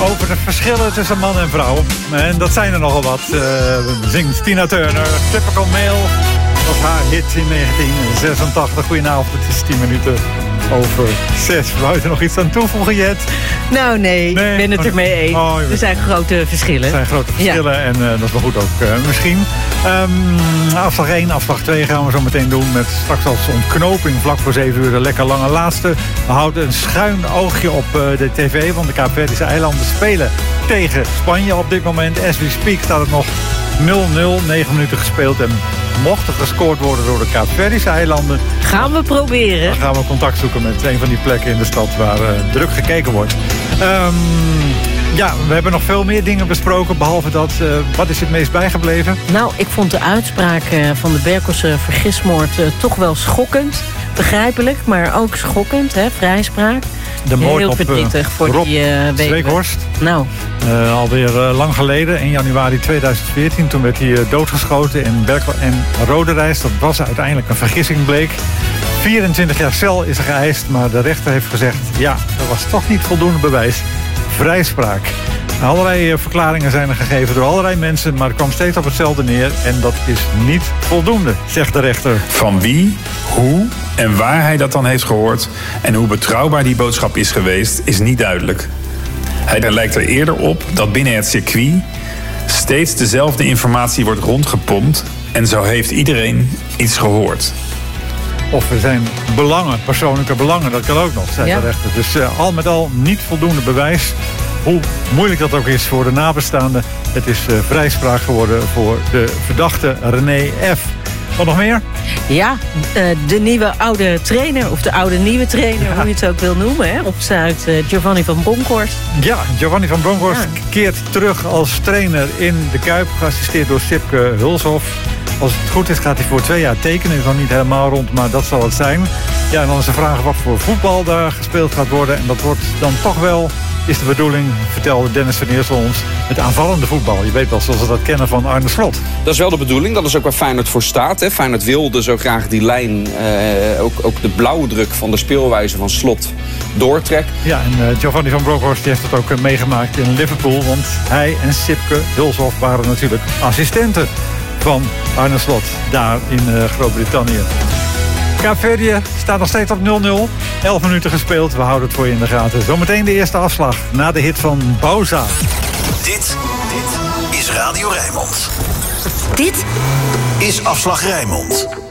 over de verschillen tussen man en vrouw. En dat zijn er nogal wat. Zingt Tina Turner, Typical Male. Dat was haar hit in 1986. Goedenavond, het is 10 minuten over 6. Wou je er nog iets aan toevoegen, Jet? Nou nee, ik ben het ermee eens. Er zijn grote verschillen. Er zijn grote verschillen en dat is wel goed ook misschien. Afslag 1, afslag 2 gaan we zo meteen doen. Met straks als ontknoping vlak voor 7 uur de lekker lange laatste. We houden een schuin oogje op de tv. Want de Kaapverdische eilanden spelen tegen Spanje op dit moment. As we speak staat het nog 0-0. 9 minuten gespeeld en mocht er gescoord worden door de Kaapverdische eilanden. Gaan we proberen. Dan gaan we contact zoeken met een van die plekken in de stad waar druk gekeken wordt. Ja, we hebben nog veel meer dingen besproken. Behalve dat, wat is het meest bijgebleven? Nou, ik vond de uitspraak van de Berkelse vergismoord toch wel schokkend. Begrijpelijk, maar ook schokkend, hè? Vrijspraak. De moord heel op verdrietig voor Rob die Zweekhorst. Nou. Alweer lang geleden, in januari 2014. Toen werd hij doodgeschoten in Berkel en Roderijs. Dat was uiteindelijk een vergissing, bleek. 24 jaar cel is er geëist, maar de rechter heeft gezegd... ja, er was toch niet voldoende bewijs. Vrijspraak. Allerlei verklaringen zijn er gegeven door allerlei mensen... maar het kwam steeds op hetzelfde neer en dat is niet voldoende, zegt de rechter. Van wie, hoe en waar hij dat dan heeft gehoord... en hoe betrouwbaar die boodschap is geweest, is niet duidelijk. Hij lijkt er eerder op dat binnen het circuit... steeds dezelfde informatie wordt rondgepompt... en zo heeft iedereen iets gehoord. Of er zijn belangen, persoonlijke belangen, dat kan ook nog, zei de rechter. Dus al met al niet voldoende bewijs. Hoe moeilijk dat ook is voor de nabestaanden. Het is vrijspraak geworden voor de verdachte René F. Wat nog meer? Ja, de nieuwe oude trainer, of de oude nieuwe trainer, hoe je het ook wil noemen, hè, op Zuid, Giovanni van Bronckhorst. Ja, Giovanni van Bronckhorst keert terug als trainer in de Kuip, geassisteerd door Sipke Hulshoff. Als het goed is gaat hij voor 2 jaar tekenen. Is nog niet helemaal rond, maar dat zal het zijn. Ja, en dan is de vraag wat voor voetbal daar gespeeld gaat worden. En dat wordt dan toch wel, is de bedoeling, vertelde Dennis van Eersel ons, het aanvallende voetbal. Je weet wel, zoals we dat kennen van Arne Slot. Dat is wel de bedoeling. Dat is ook waar Feyenoord voor staat. Hè. Feyenoord wilde zo graag die lijn, ook de blauwdruk van de speelwijze van Slot doortrekt. Ja, en Giovanni van Bronckhorst heeft het ook meegemaakt in Liverpool. Want hij en Sipke Hulshoff waren natuurlijk assistenten van Arne Slot daar in Groot-Brittannië. Kaapverdië staat nog steeds op 0-0. 11 minuten gespeeld. We houden het voor je in de gaten. Zometeen de eerste afslag na de hit van Bauza. Dit is Radio Rijnmond. Dit is Afslag Rijnmond.